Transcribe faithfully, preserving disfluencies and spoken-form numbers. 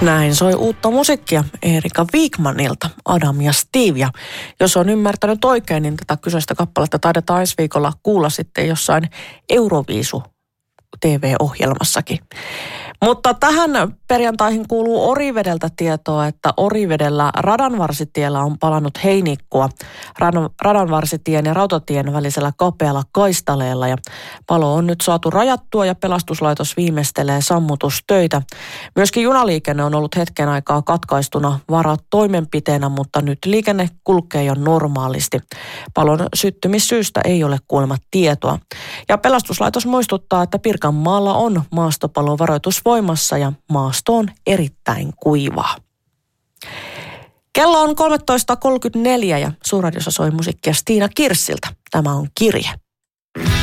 Näin soi uutta musiikkia Erika Wigmanilta, Adam ja Steve. Ja jos on ymmärtänyt oikein, niin tätä kyseistä kappaletta taidetaan ensi viikolla kuulla sitten jossain Euroviisu T V-ohjelmassakin. Mutta tähän perjantaihin kuuluu Orivedeltä tietoa, että Orivedellä Radanvarsitiellä on palannut heinikkua Radanvarsitien ja Rautatien välisellä kapealla kaistaleella. Ja palo on nyt saatu rajattua ja pelastuslaitos viimeistelee sammutustöitä. Myöskin junaliikenne on ollut hetken aikaa katkaistuna varatoimenpiteenä, mutta nyt liikenne kulkee jo normaalisti. Palon syttymissyystä ei ole kuulemma tietoa. Ja pelastuslaitos muistuttaa, että Pirkanmaalla on maastopalovaroitus voimassa ja maasto on erittäin kuivaa. Kello on kolmetoista kolmekymmentäneljä ja Suurradiossa soi musiikkia Stiina Kirssiltä. Tämä on Kirje.